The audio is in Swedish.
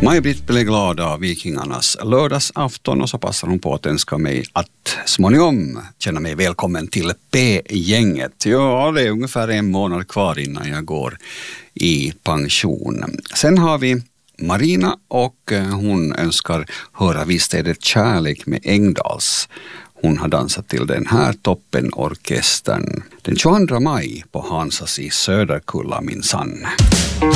Maj-Britt blev glad av Vikingarnas lördagsafton och så passar hon på att önska mig att småningom känna mig välkommen till P-gänget. Ja, det är ungefär 1 månad kvar innan jag går i pension. Sen har vi Marina och hon önskar höra Visst är det kärlek med Engdals. Hon har dansat till den här toppenorkestern den 22 maj på Hansas i Söderkulla minsann.